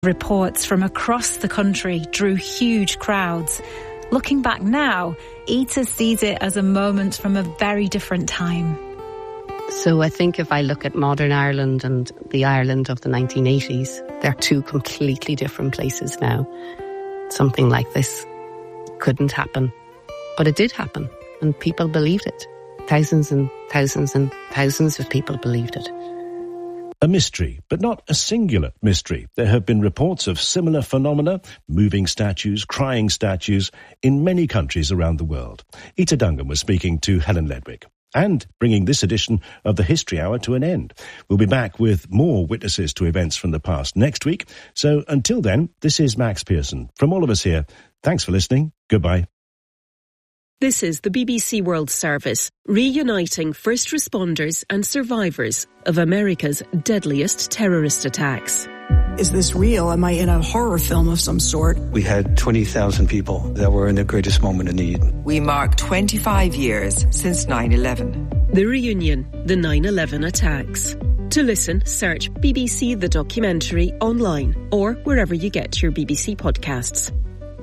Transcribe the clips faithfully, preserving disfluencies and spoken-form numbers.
Reports from across the country drew huge crowds. Looking back now, ETA sees it as a moment from a very different time. So I think if I look at modern Ireland and the Ireland of the nineteen eighties, they're two completely different places now. Something like this couldn't happen. But it did happen, and people believed it. Thousands and thousands and thousands of people believed it. A mystery, but not a singular mystery. There have been reports of similar phenomena, moving statues, crying statues, in many countries around the world. Ita Dungan was speaking to Helen Ledwick and bringing this edition of the History Hour to an end. We'll be back with more witnesses to events from the past next week. So until then, this is Max Pearson. From all of us here, thanks for listening. Goodbye. This is the B B C World Service, reuniting first responders and survivors of America's deadliest terrorist attacks. Is this real? Am I in a horror film of some sort? We had twenty thousand people that were in their greatest moment of need. We mark twenty-five years since nine eleven. The reunion, the nine eleven attacks. To listen, search B B C The Documentary online or wherever you get your B B C podcasts.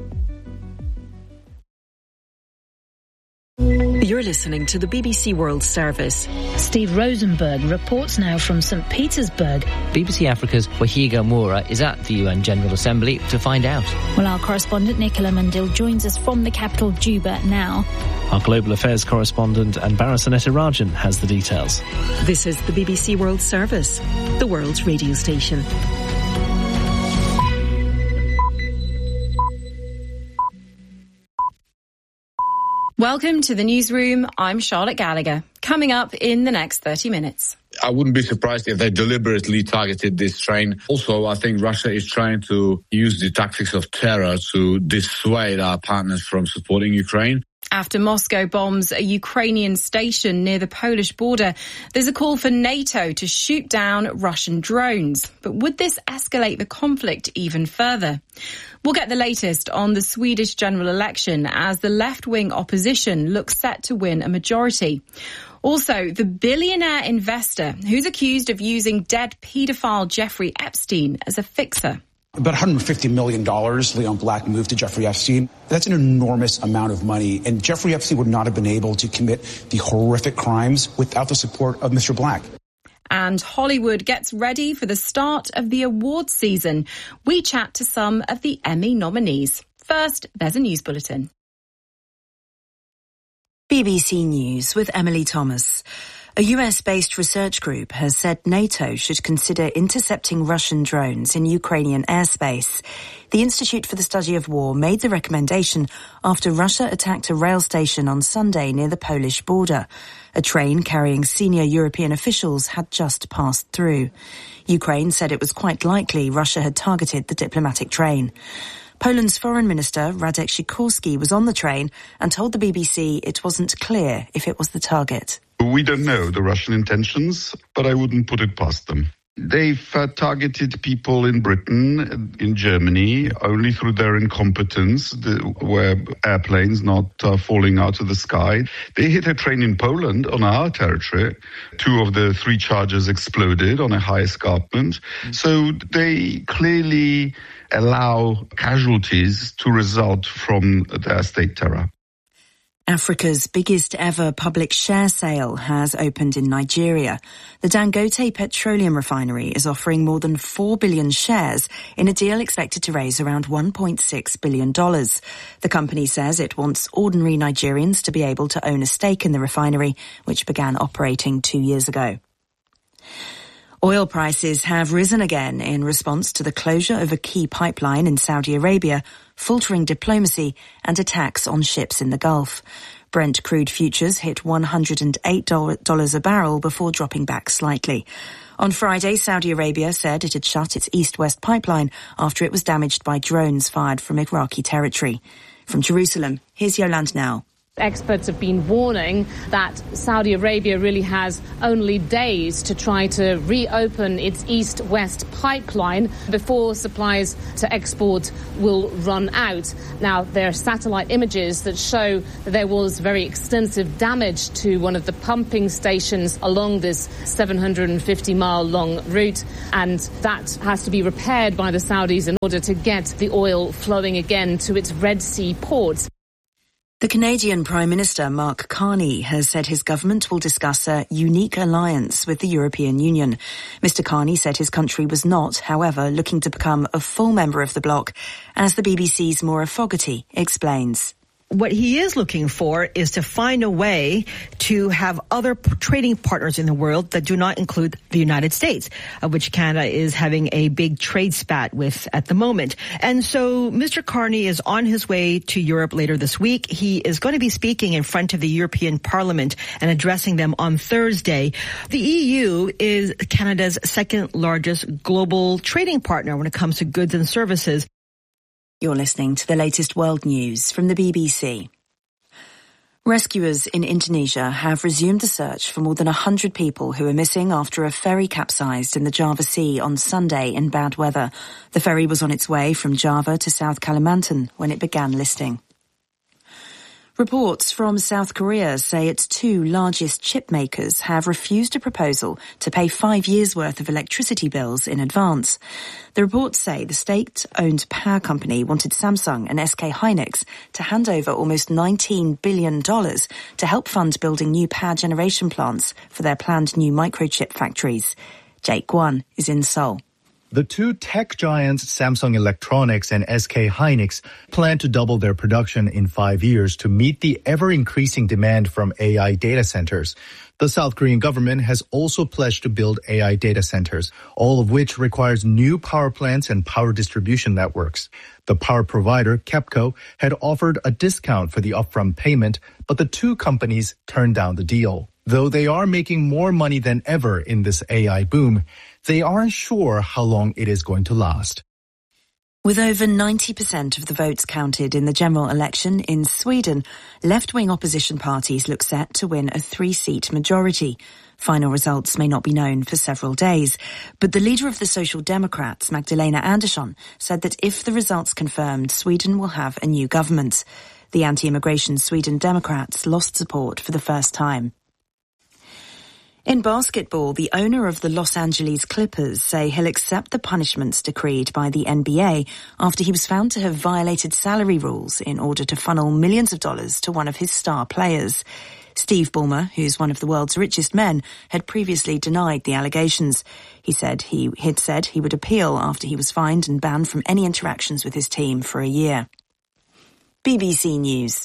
You're listening to the B B C World Service. Steve Rosenberg reports now from Saint Petersburg. B B C Africa's Wahiga Moura is at the U N General Assembly to find out. Well, our correspondent Nicola Mundil joins us from the capital Juba now. Our global affairs correspondent Anbara Sonetta Rajan has the details. This is the B B C World Service, the world's radio station. Welcome to the newsroom. I'm Charlotte Gallagher. Coming up in the next thirty minutes. I wouldn't be surprised if they deliberately targeted this train. Also, I think Russia is trying to use the tactics of terror to dissuade our partners from supporting Ukraine. After Moscow bombs a Ukrainian station near the Polish border, there's a call for NATO to shoot down Russian drones. But would this escalate the conflict even further? We'll get the latest on the Swedish general election as the left-wing opposition looks set to win a majority. Also, the billionaire investor who's accused of using dead paedophile Jeffrey Epstein as a fixer. About one hundred fifty million dollars Leon Black moved to Jeffrey Epstein. That's an enormous amount of money. And Jeffrey Epstein would not have been able to commit the horrific crimes without the support of Mister Black. And Hollywood gets ready for the start of the awards season. We chat to some of the Emmy nominees. First, there's a news bulletin. B B C News with Emily Thomas. A U S-based research group has said NATO should consider intercepting Russian drones in Ukrainian airspace. The Institute for the Study of War made the recommendation after Russia attacked a rail station on Sunday near the Polish border. A train carrying senior European officials had just passed through. Ukraine said it was quite likely Russia had targeted the diplomatic train. Poland's Foreign Minister Radek Sikorski was on the train and told the B B C it wasn't clear if it was the target. We don't know the Russian intentions, but I wouldn't put it past them. They've uh, targeted people in Britain, in Germany, only through their incompetence, the, where airplanes not uh, falling out of the sky. They hit a train in Poland on our territory. Two of the three charges exploded on a high escarpment. So they clearly allow casualties to result from their state terror. Africa's biggest ever public share sale has opened in Nigeria. The Dangote petroleum refinery is offering more than four billion shares in a deal expected to raise around one point six billion dollars. The company says it wants ordinary Nigerians to be able to own a stake in the refinery, which began operating two years ago. Oil prices have risen again in response to the closure of a key pipeline in Saudi Arabia, faltering diplomacy and attacks on ships in the Gulf. Brent crude futures hit one hundred eight dollars a barrel before dropping back slightly. On Friday, Saudi Arabia said it had shut its east-west pipeline after it was damaged by drones fired from Iraqi territory. From Jerusalem, here's Yolande now. Experts have been warning that Saudi Arabia really has only days to try to reopen its east-west pipeline before supplies to export will run out. Now, there are satellite images that show that there was very extensive damage to one of the pumping stations along this seven hundred fifty mile long route, and that has to be repaired by the Saudis in order to get the oil flowing again to its Red Sea ports. The Canadian Prime Minister Mark Carney has said his government will discuss a unique alliance with the European Union. Mister Carney said his country was not, however, looking to become a full member of the bloc, as the B B C's Maura Fogarty explains. What he is looking for is to find a way to have other p- trading partners in the world that do not include the United States, of which Canada is having a big trade spat with at the moment. And so Mister Carney is on his way to Europe later this week. He is going to be speaking in front of the European Parliament and addressing them on Thursday. The E U is Canada's second largest global trading partner when it comes to goods and services. You're listening to the latest world news from the B B C. Rescuers in Indonesia have resumed the search for more than one hundred people who are missing after a ferry capsized in the Java Sea on Sunday in bad weather. The ferry was on its way from Java to South Kalimantan when it began listing. Reports from South Korea say its two largest chip makers have refused a proposal to pay five years' worth of electricity bills in advance. The reports say the state-owned power company wanted Samsung and S K Hynix to hand over almost nineteen billion dollars to help fund building new power generation plants for their planned new microchip factories. Jake Guan is in Seoul. The two tech giants, Samsung Electronics and S K Hynix, plan to double their production in five years to meet the ever-increasing demand from A I data centers. The South Korean government has also pledged to build A I data centers, all of which requires new power plants and power distribution networks. The power provider, KEPCO, had offered a discount for the upfront payment, but the two companies turned down the deal. Though they are making more money than ever in this A I boom, they aren't sure how long it is going to last. With over ninety percent of the votes counted in the general election in Sweden, left-wing opposition parties look set to win a three-seat majority. Final results may not be known for several days, but the leader of the Social Democrats, Magdalena Andersson, said that if the results confirmed, Sweden will have a new government. The anti-immigration Sweden Democrats lost support for the first time. In basketball, the owner of the Los Angeles Clippers say he'll accept the punishments decreed by the N B A after he was found to have violated salary rules in order to funnel millions of dollars to one of his star players. Steve Ballmer, who's one of the world's richest men, had previously denied the allegations. He said he had said he would appeal after he was fined and banned from any interactions with his team for a year. B B C News.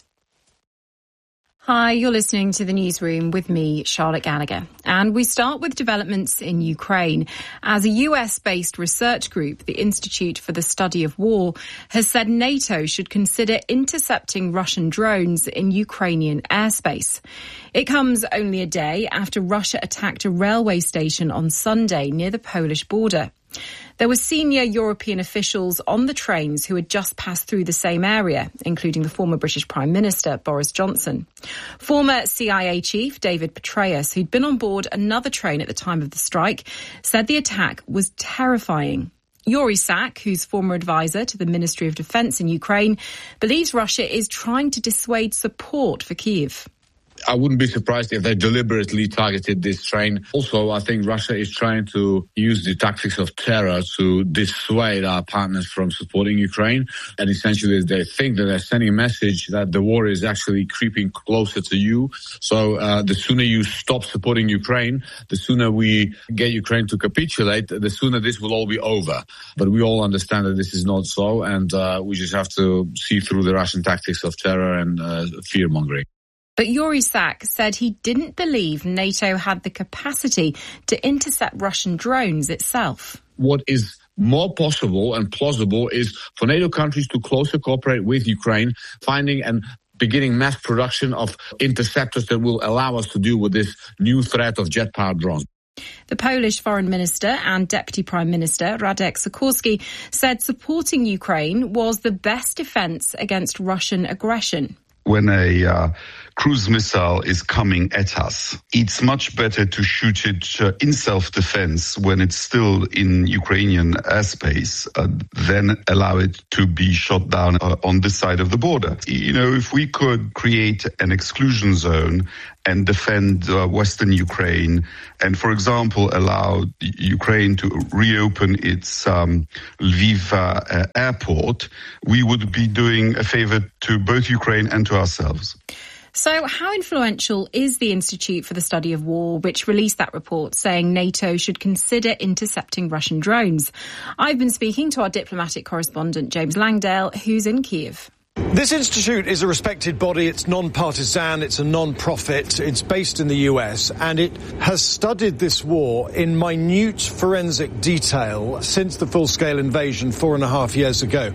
Hi, you're listening to the newsroom with me, Charlotte Gallagher. And we start with developments in Ukraine, as a U S-based research group, the Institute for the Study of War, has said NATO should consider intercepting Russian drones in Ukrainian airspace. It comes only a day after Russia attacked a railway station on Sunday near the Polish border. There were senior European officials on the trains who had just passed through the same area, including the former British Prime Minister, Boris Johnson. Former C I A chief David Petraeus, who'd been on board another train at the time of the strike, said the attack was terrifying. Yuri Sak, who's former advisor to the Ministry of Defence in Ukraine, believes Russia is trying to dissuade support for Kyiv. I wouldn't be surprised if they deliberately targeted this train. Also, I think Russia is trying to use the tactics of terror to dissuade our partners from supporting Ukraine. And essentially, they think that they're sending a message that the war is actually creeping closer to you. So uh, the sooner you stop supporting Ukraine, the sooner we get Ukraine to capitulate, the sooner this will all be over. But we all understand that this is not so, and uh, we just have to see through the Russian tactics of terror and uh, fear-mongering. But Yuri Sak said he didn't believe NATO had the capacity to intercept Russian drones itself. What is more possible and plausible is for NATO countries to closer cooperate with Ukraine, finding and beginning mass production of interceptors that will allow us to deal with this new threat of jet-powered drones. The Polish Foreign Minister and Deputy Prime Minister Radek Sikorski said supporting Ukraine was the best defence against Russian aggression. when a uh, cruise missile is coming at us, it's much better to shoot it uh, in self-defense when it's still in Ukrainian airspace uh, than allow it to be shot down uh, on this side of the border. You know, if we could create an exclusion zone and defend uh, Western Ukraine and, for example, allow Ukraine to reopen its um, Lviv uh, airport, we would be doing a favor to both Ukraine and to ourselves. So how influential is the Institute for the Study of War, which released that report saying NATO should consider intercepting Russian drones? I've been speaking to our diplomatic correspondent, James Langdale, who's in Kiev. This institute is a respected body. It's non-partisan. It's a non-profit. It's based in the U S, and it has studied this war in minute forensic detail since the full-scale invasion four and a half years ago.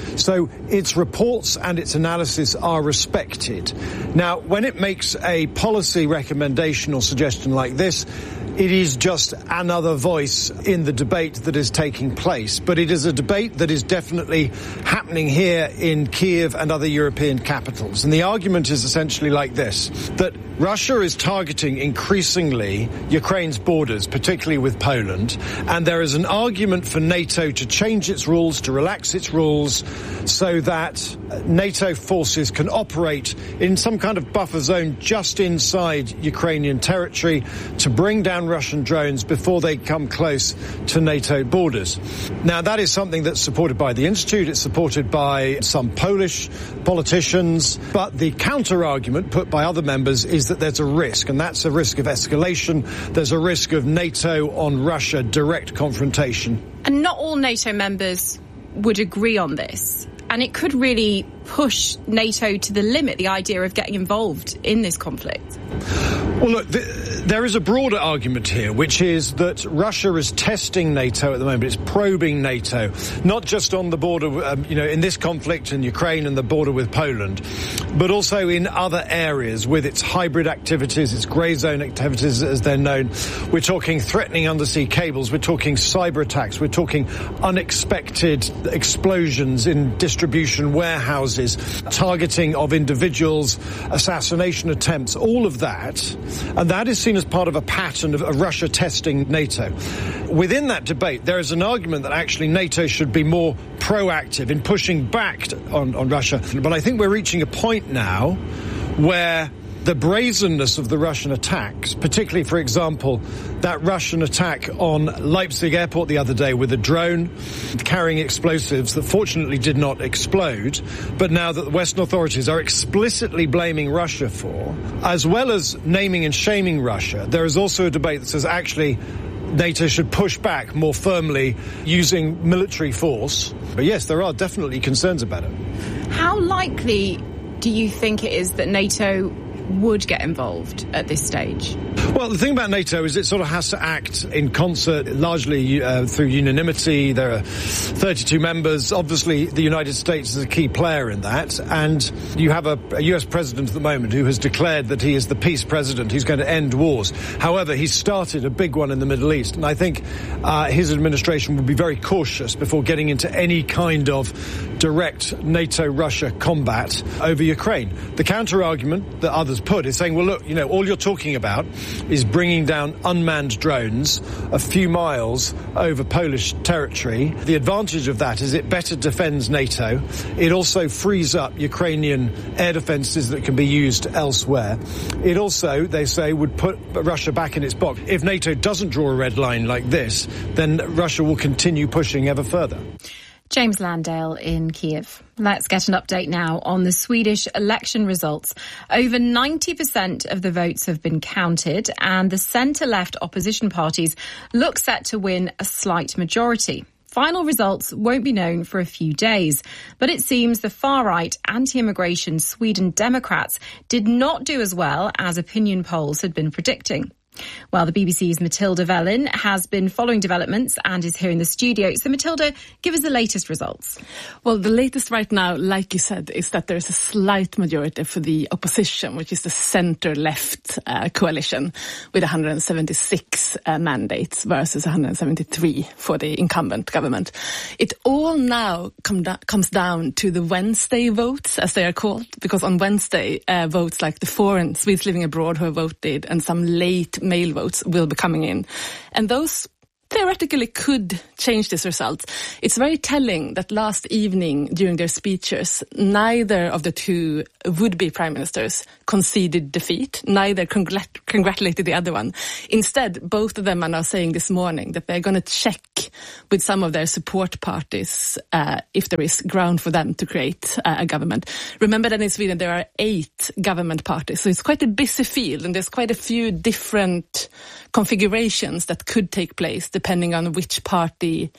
So its reports and its analysis are respected. Now, when it makes a policy recommendation or suggestion like this, it is just another voice in the debate that is taking place. But it is a debate that is definitely happening here in Kiev and other European capitals. And the argument is essentially like this, that Russia is targeting increasingly Ukraine's borders, particularly with Poland. And there is an argument for NATO to change its rules, to relax its rules, so that NATO forces can operate in some kind of buffer zone just inside Ukrainian territory to bring down Russian drones before they come close to NATO borders. Now, that is something that's supported by the Institute. It's supported by some Polish politicians. But the counter-argument put by other members is that there's a risk, and that's a risk of escalation. There's a risk of NATO on Russia direct confrontation. And not all NATO members would agree on this. And it could really push NATO to the limit, the idea of getting involved in this conflict. Well, look, the, there is a broader argument here, which is that Russia is testing NATO at the moment. It's probing NATO, not just on the border, um, you know, in this conflict in Ukraine and the border with Poland, but also in other areas with its hybrid activities, its grey zone activities, as they're known. We're talking threatening undersea cables. We're talking cyber attacks. We're talking unexpected explosions in distribution warehouses, targeting of individuals, assassination attempts, all of that. And that is seen as part of a pattern of, of Russia testing NATO. Within that debate, there is an argument that actually NATO should be more proactive in pushing back on, on Russia. But I think we're reaching a point now where the brazenness of the Russian attacks, particularly, for example, that Russian attack on Leipzig airport the other day with a drone carrying explosives that fortunately did not explode, but now that the Western authorities are explicitly blaming Russia for, as well as naming and shaming Russia, there is also a debate that says actually NATO should push back more firmly using military force. But yes, there are definitely concerns about it. How likely do you think it is that NATO would get involved at this stage? Well, the thing about NATO is it sort of has to act in concert, largely uh, through unanimity. There are thirty-two members. Obviously, the United States is a key player in that. And you have a, a U S president at the moment who has declared that he is the peace president. He's going to end wars. However, he's started a big one in the Middle East. And I think uh, his administration would be very cautious before getting into any kind of direct NATO-Russia combat over Ukraine. The counter-argument that others put is saying, well, look, you know, all you're talking about is bringing down unmanned drones a few miles over Polish territory. The advantage of that is it better defends NATO. It also frees up Ukrainian air defences that can be used elsewhere. It also, they say, would put Russia back in its box. If NATO doesn't draw a red line like this, then Russia will continue pushing ever further. James Landale in Kiev. Let's get an update now on the Swedish election results. Over ninety percent of the votes have been counted, and the centre-left opposition parties look set to win a slight majority. Final results won't be known for a few days, but it seems the far-right anti-immigration Sweden Democrats did not do as well as opinion polls had been predicting. Well, the B B C's Matilda Vellin has been following developments and is here in the studio. So, Matilda, give us the latest results. Well, the latest right now, like you said, is that there's a slight majority for the opposition, which is the centre-left uh, coalition, with one hundred seventy-six uh, mandates versus one hundred seventy-three for the incumbent government. It all now come da- comes down to the Wednesday votes, as they are called, because on Wednesday, uh, votes like the foreign Swedes living abroad who have voted and some late mail votes will be coming in. And those theoretically could change this result. It's very telling that last evening during their speeches, neither of the two would-be prime ministers conceded defeat, neither congrat- congratulated the other one. Instead, both of them are now saying this morning that they're going to check with some of their support parties uh, if there is ground for them to create uh, a government. Remember that in Sweden there are eight government parties, so it's quite a busy field and there's quite a few different configurations that could take place depending on which party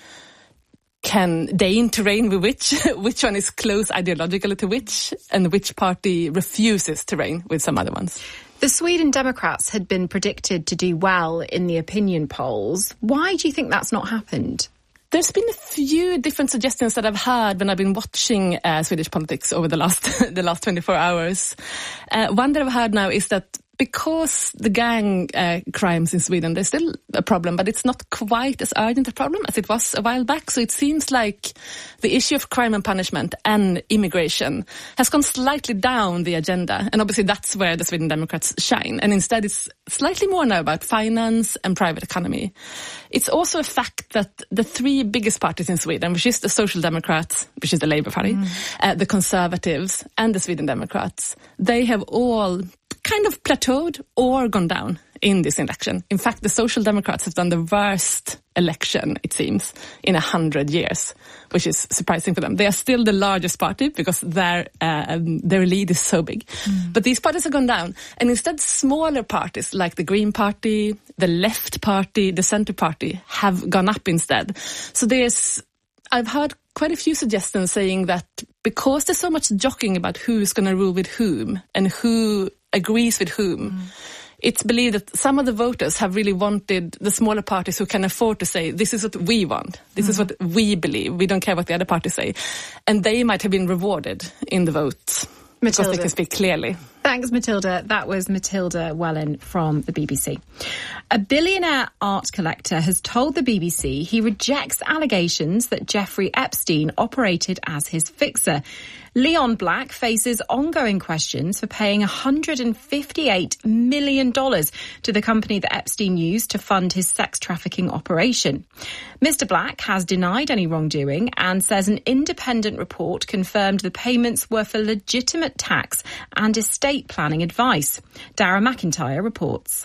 can deign to reign with which, which one is close ideologically to which, and which party refuses to reign with some other ones. The Sweden Democrats had been predicted to do well in the opinion polls. Why do you think that's not happened? There's been a few different suggestions that I've heard when I've been watching uh, Swedish politics over the last the last twenty-four hours. Uh, one that I've heard now is that because the gang uh, crimes in Sweden, there's still a problem, but it's not quite as urgent a problem as it was a while back. So it seems like the issue of crime and punishment and immigration has gone slightly down the agenda. And obviously that's where the Sweden Democrats shine. And instead it's slightly more now about finance and private economy. It's also a fact that the three biggest parties in Sweden, which is the Social Democrats, which is the Labour Party, mm. uh, the Conservatives and the Sweden Democrats, they have all kind of plateaued or gone down in this election. In fact, the Social Democrats have done the worst election, it seems, in a hundred years, which is surprising for them. They are still the largest party because their uh, um, their lead is so big. Mm. But these parties have gone down. And instead, smaller parties like the Green Party, the Left Party, the Centre Party have gone up instead. So there's, I've heard quite a few suggestions saying that because there's so much jockeying about who's going to rule with whom and who agrees with whom, mm. it's believed that some of the voters have really wanted the smaller parties who can afford to say, this is what we want, this mm. is what we believe, we don't care what the other parties say. And they might have been rewarded in the vote because they can speak clearly. Thanks, Matilda. That was Matilda Wellen from the B B C. A billionaire art collector has told the B B C he rejects allegations that Jeffrey Epstein operated as his fixer. Leon Black faces ongoing questions for paying one hundred fifty-eight million dollars to the company that Epstein used to fund his sex trafficking operation. Mister Black has denied any wrongdoing and says an independent report confirmed the payments were for legitimate tax and estate planning advice. Dara McIntyre reports.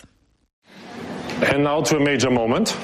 And now to a major moment.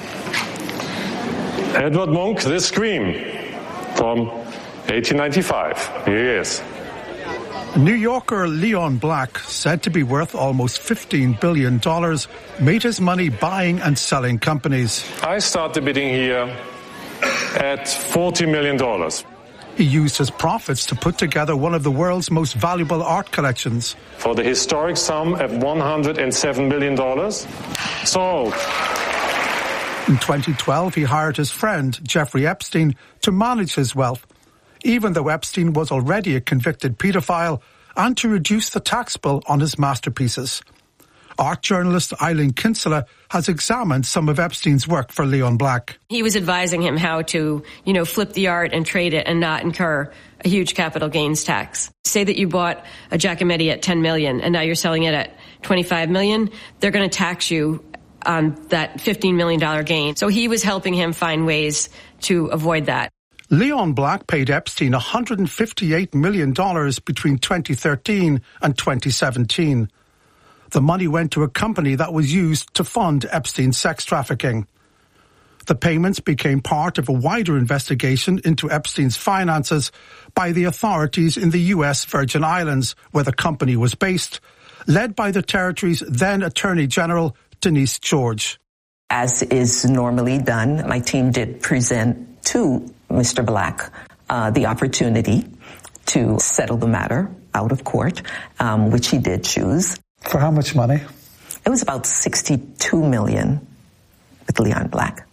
Edward Munch, The Scream, from eighteen ninety-five. Here he is. New Yorker Leon Black, said to be worth almost fifteen billion dollars, made his money buying and selling companies. I start the bidding here at forty million dollars. He used his profits to put together one of the world's most valuable art collections. For the historic sum of one hundred seven million dollars. Sold. In twenty twelve, he hired his friend, Jeffrey Epstein, to manage his wealth, even though Epstein was already a convicted paedophile, and to reduce the tax bill on his masterpieces. Art journalist Eileen Kinsella has examined some of Epstein's work for Leon Black. He was advising him how to, you know, flip the art and trade it and not incur a huge capital gains tax. Say that you bought a Giacometti at ten million dollars and now you're selling it at twenty-five million dollars. They're going to tax you on that fifteen million dollars gain. So he was helping him find ways to avoid that. Leon Black paid Epstein one hundred fifty-eight million dollars between twenty thirteen and twenty seventeen. The money went to a company that was used to fund Epstein's sex trafficking. The payments became part of a wider investigation into Epstein's finances by the authorities in the U S Virgin Islands, where the company was based, led by the territory's then Attorney General, Denise George. As is normally done, my team did present to Mister Black uh, the opportunity to settle the matter out of court, um, which he did choose. For how much money? It was about sixty-two million with Leon Black.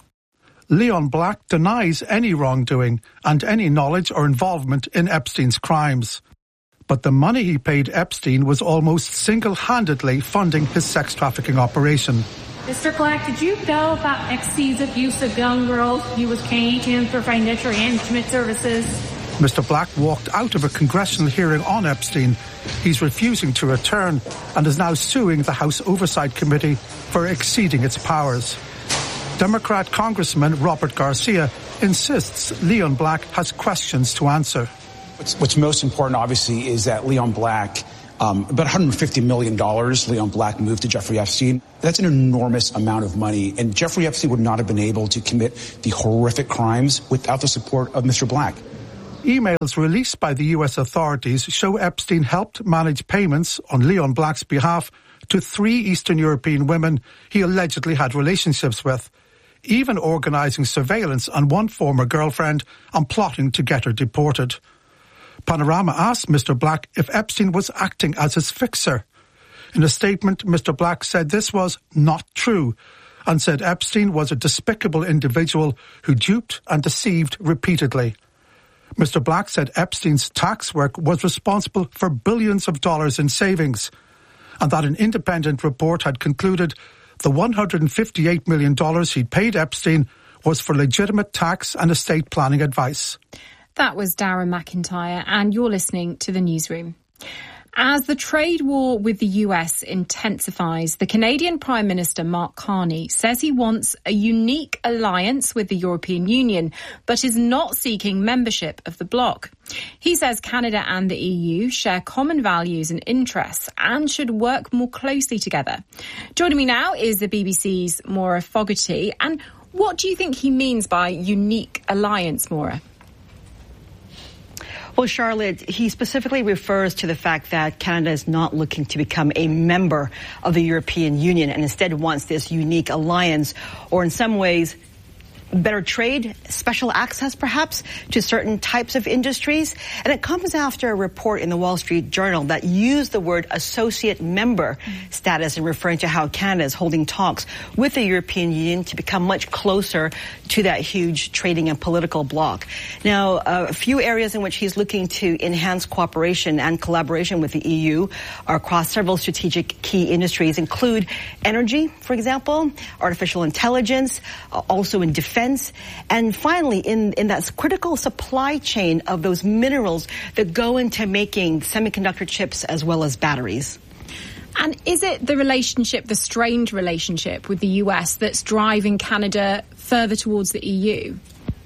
Leon Black denies any wrongdoing and any knowledge or involvement in Epstein's crimes. But the money he paid Epstein was almost single-handedly funding his sex trafficking operation. Mister Black, did you know about Epstein's abuse of young girls he was paying him for financial management services? Mister Black walked out of a congressional hearing on Epstein. He's refusing to return and is now suing the House Oversight Committee for exceeding its powers. Democrat Congressman Robert Garcia insists Leon Black has questions to answer. What's, what's most important, obviously, is that Leon Black, um, about one hundred fifty million dollars Leon Black moved to Jeffrey Epstein. That's an enormous amount of money, and Jeffrey Epstein would not have been able to commit the horrific crimes without the support of Mister Black. Emails released by the U S authorities show Epstein helped manage payments on Leon Black's behalf to three Eastern European women he allegedly had relationships with, even organising surveillance on one former girlfriend and plotting to get her deported. Panorama asked Mister Black if Epstein was acting as his fixer. In a statement, Mister Black said this was not true and said Epstein was a despicable individual who duped and deceived repeatedly. Mister Black said Epstein's tax work was responsible for billions of dollars in savings and that an independent report had concluded the one hundred fifty-eight million dollars he'd paid Epstein was for legitimate tax and estate planning advice. That was Darren McIntyre, and you're listening to The Newsroom. As the trade war with the U S intensifies, the Canadian Prime Minister Mark Carney says he wants a unique alliance with the European Union, but is not seeking membership of the bloc. He says Canada and the E U share common values and interests and should work more closely together. Joining me now is the B B C's Maura Fogarty. And what do you think he means by unique alliance, Maura? Well, Charlotte, he specifically refers to the fact that Canada is not looking to become a member of the European Union and instead wants this unique alliance, or in some ways, better trade, special access perhaps to certain types of industries. And it comes after a report in the Wall Street Journal that used the word associate member mm. status in referring to how Canada is holding talks with the European Union to become much closer to that huge trading and political bloc. Now, uh, a few areas in which he's looking to enhance cooperation and collaboration with the E U are across several strategic key industries include energy, for example, artificial intelligence, uh, also in defense, and finally, in, in that critical supply chain of those minerals that go into making semiconductor chips as well as batteries. And is it the relationship, the strained relationship with the U S that's driving Canada further towards the E U?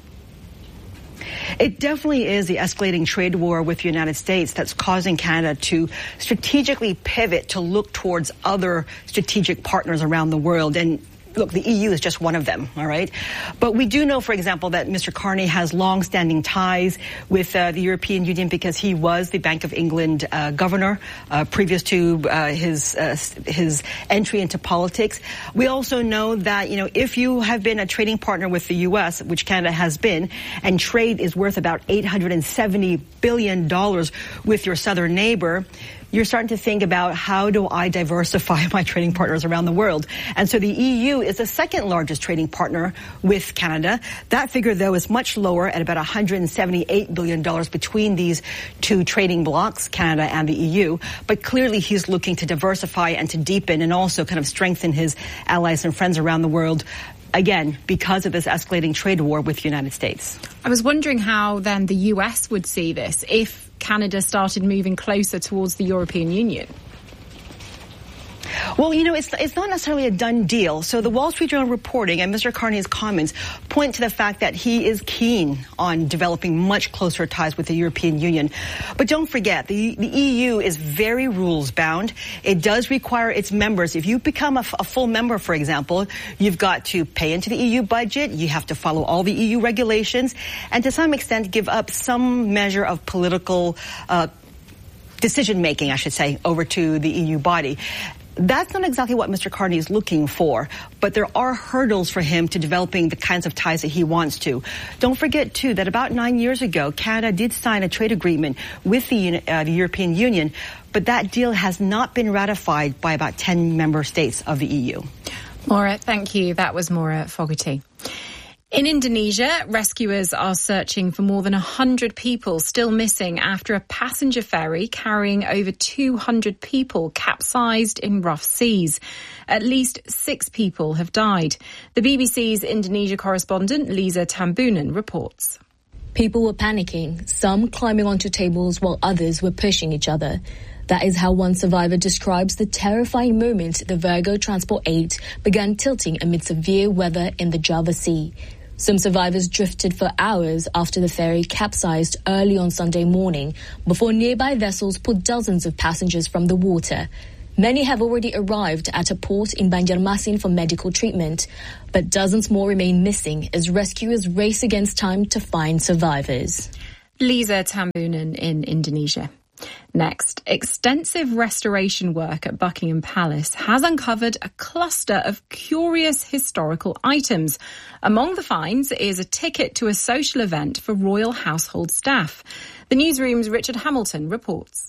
It definitely is the escalating trade war with the United States that's causing Canada to strategically pivot to look towards other strategic partners around the world. And look, the E U is just one of them, all right? But we do know, for example, that Mister Carney has long-standing ties with uh, the European Union because he was the Bank of England uh, governor uh, previous to uh, his uh, his entry into politics. We also know that, you know, if you have been a trading partner with the U S, which Canada has been, and trade is worth about eight hundred seventy billion dollars with your southern neighbor, you're starting to think about how do I diversify my trading partners around the world. And so the E U is the second largest trading partner with Canada. That figure, though, is much lower at about one hundred seventy-eight billion dollars between these two trading blocs, Canada and the E U. But clearly he's looking to diversify and to deepen and also kind of strengthen his allies and friends around the world, again, because of this escalating trade war with the United States. I was wondering how then the U S would see this if Canada started moving closer towards the European Union. Well, you know, it's it's not necessarily a done deal. So the Wall Street Journal reporting and Mister Carney's comments point to the fact that he is keen on developing much closer ties with the European Union. But don't forget, the, the E U is very rules-bound. It does require its members. If you become a, a full member, for example, you've got to pay into the E U budget. You have to follow all the E U regulations and to some extent give up some measure of political uh decision-making, I should say, over to the E U body. That's not exactly what Mister Carney is looking for, but there are hurdles for him to developing the kinds of ties that he wants to. Don't forget, too, that about nine years ago, Canada did sign a trade agreement with the, uh, the European Union, but that deal has not been ratified by about ten member states of the E U. Maura, thank you. That was Maura Fogarty. In Indonesia, rescuers are searching for more than one hundred people still missing after a passenger ferry carrying over two hundred people capsized in rough seas. At least six people have died. The B B C's Indonesia correspondent Lisa Tambunan reports. People were panicking, some climbing onto tables while others were pushing each other. That is how one survivor describes the terrifying moment the Virgo Transport eight began tilting amid severe weather in the Java Sea. Some survivors drifted for hours after the ferry capsized early on Sunday morning before nearby vessels pulled dozens of passengers from the water. Many have already arrived at a port in Banjarmasin for medical treatment, but dozens more remain missing as rescuers race against time to find survivors. Lisa Tambunan in Indonesia. Next, extensive restoration work at Buckingham Palace has uncovered a cluster of curious historical items. Among the finds is a ticket to a social event for royal household staff. The newsroom's Richard Hamilton reports.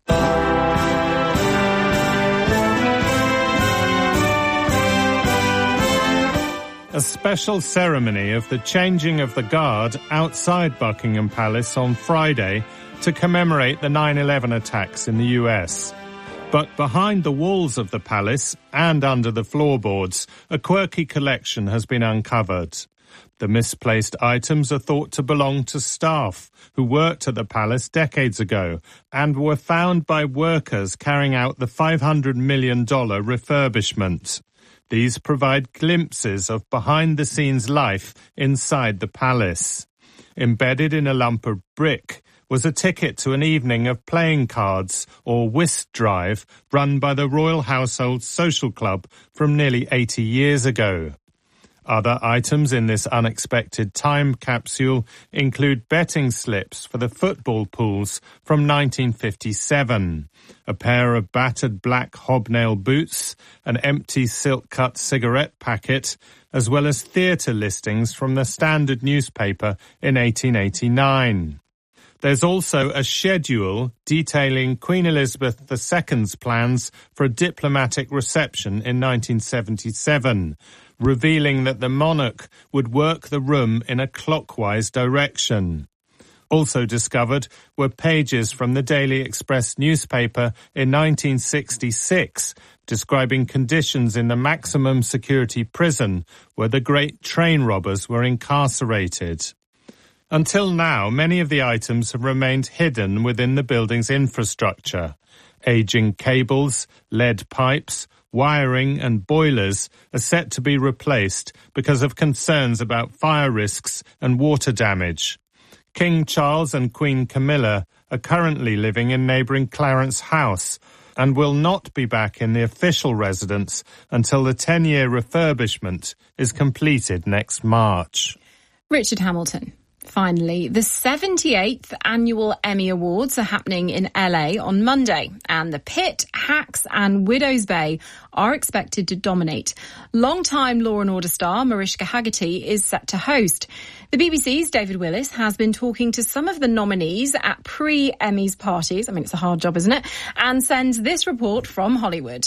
A special ceremony of the changing of the guard outside Buckingham Palace on Friday to commemorate the nine eleven attacks in the U S. But behind the walls of the palace and under the floorboards, a quirky collection has been uncovered. The misplaced items are thought to belong to staff who worked at the palace decades ago and were found by workers carrying out the five hundred million dollars refurbishment. These provide glimpses of behind-the-scenes life inside the palace. Embedded in a lump of brick was a ticket to an evening of playing cards or whist drive run by the Royal Household Social Club from nearly eighty years ago. Other items in this unexpected time capsule include betting slips for the football pools from nineteen fifty-seven, a pair of battered black hobnail boots, an empty silk-cut cigarette packet, as well as theatre listings from the Standard newspaper in eighteen eighty-nine. There's also a schedule detailing Queen Elizabeth the Second's plans for a diplomatic reception in nineteen seventy-seven, revealing that the monarch would work the room in a clockwise direction. Also discovered were pages from the Daily Express newspaper in nineteen sixty-six, describing conditions in the maximum security prison where the great train robbers were incarcerated. Until now, many of the items have remained hidden within the building's infrastructure. Aging cables, lead pipes, wiring and boilers are set to be replaced because of concerns about fire risks and water damage. King Charles and Queen Camilla are currently living in neighbouring Clarence House and will not be back in the official residence until the ten-year refurbishment is completed next March. Richard Hamilton. Finally, the seventy-eighth annual Emmy Awards are happening in L A on Monday, and The Pitt, Hacks and Widow's Bay are expected to dominate. Longtime Law and Order star Mariska Hargitay is set to host. The B B C's David Willis has been talking to some of the nominees at pre-Emmys parties. I mean, it's a hard job, isn't it? And sends this report from Hollywood.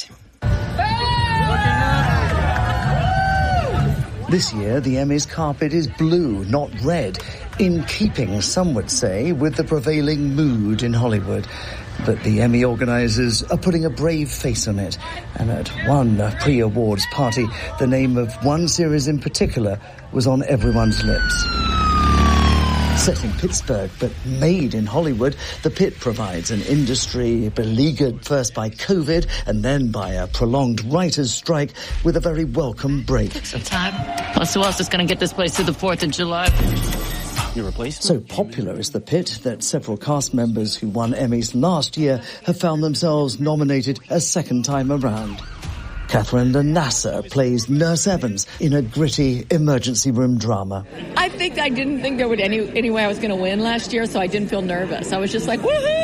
This year, the Emmys carpet is blue, not red, in keeping, some would say, with the prevailing mood in Hollywood. But the Emmy organisers are putting a brave face on it. And at one pre-awards party, the name of one series in particular was on everyone's lips. Set in Pittsburgh, but made in Hollywood, The Pitt provides an industry beleaguered first by COVID and then by a prolonged writers' strike with a very welcome break. Took some time. Plus, who else is going to get this place through the fourth of July? Your replacement? So popular is The Pitt that several cast members who won Emmys last year have found themselves nominated a second time around. Catherine Nasser plays Nurse Evans in a gritty emergency room drama. I think I didn't think there would any any way I was going to win last year, so I didn't feel nervous. I was just like, woohoo!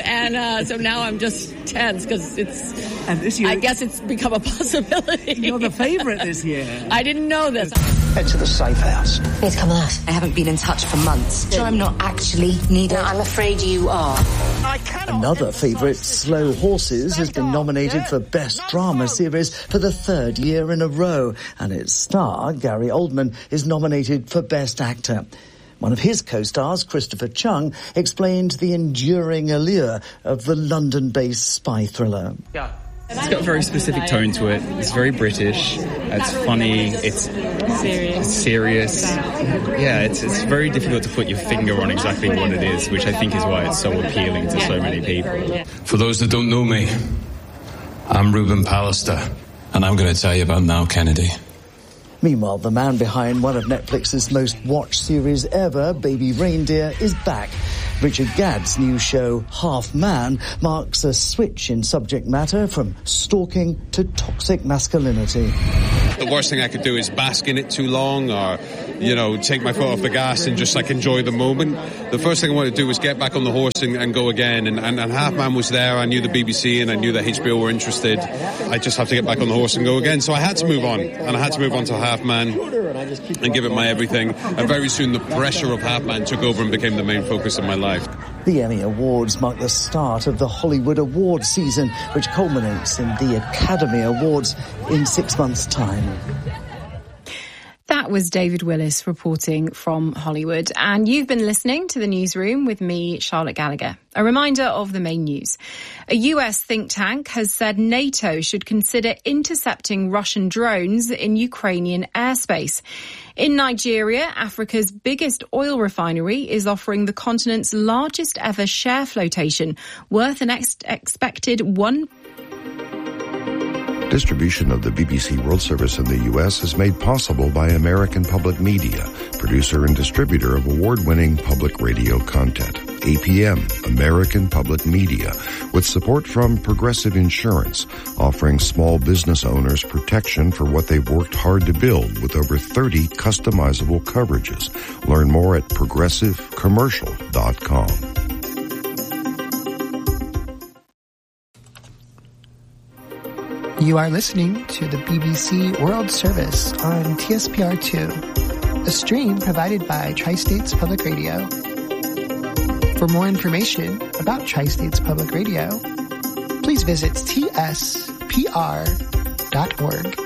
and uh, so now I'm just tense because it's. And this year, I guess it's become a possibility. You're the favourite this year. I didn't know this. Head to the safe house. Please come with us. I haven't been in touch for months. So I'm not actually needed. No, I'm afraid you are. Another favourite, Slow Horses, has been nominated for Best Drama Series for the third year in a row, and its star, Gary Oldman, is nominated for Best Actor. One of his co-stars, Christopher Chung, explained the enduring allure of the London-based spy thriller. Yeah. It's got a very specific tone to it. It's very British. It's funny. It's serious. It's serious. Yeah, it's it's very difficult to put your finger on exactly what it is, which I think is why it's so appealing to so many people. For those that don't know me, I'm Ruben Pallister, and I'm going to tell you about Now Kennedy. Meanwhile, the man behind one of Netflix's most watched series ever, Baby Reindeer, is back. Richard Gadd's new show, Half Man, marks a switch in subject matter from stalking to toxic masculinity. The worst thing I could do is bask in it too long or, you know, take my foot off the gas and just, like, enjoy the moment. The first thing I wanted to do was get back on the horse and, and go again. And, and, and Half Man was there. I knew the B B C and I knew that H B O were interested. I just have to get back on the horse and go again. So I had to move on. And I had to move on to Half Man and give it my everything. And very soon the pressure of Half Man took over and became the main focus of my life. The Emmy Awards mark the start of the Hollywood Awards season, which culminates in the Academy Awards in six months' time. That was David Willis reporting from Hollywood. And you've been listening to The Newsroom with me, Charlotte Gallagher. A reminder of the main news. A U S think tank has said NATO should consider intercepting Russian drones in Ukrainian airspace. In Nigeria, Africa's biggest oil refinery is offering the continent's largest ever share flotation, worth an ex- expected one Distribution of the B B C World Service in the U S is made possible by American Public Media, producer and distributor of award-winning public radio content. A P M, American Public Media, with support from Progressive Insurance, offering small business owners protection for what they've worked hard to build with over thirty customizable coverages. Learn more at progressive commercial dot com. You are listening to the B B C World Service on T S P R two, a stream provided by Tri-States Public Radio. For more information about Tri-States Public Radio, please visit T S P R dot org.